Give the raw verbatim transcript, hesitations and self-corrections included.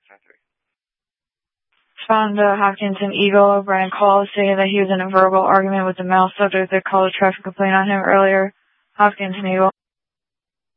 Responding to Hopkinton Eagle, Brian Call stating that he was in a verbal argument with the male subject that called a traffic complaint on him earlier. Hopkinton Eagle.